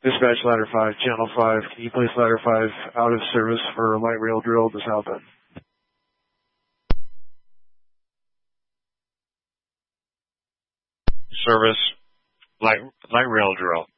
Dispatch ladder 5, channel 5. Can you place ladder 5 out of service for light rail drill to south end? Service, light rail drill.